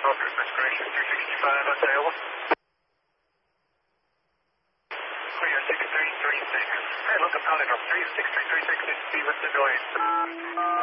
Northwest correction, 365, that's Iowa. Clear 6336. Hey, look, I'm calling up 36336, it's with the noise.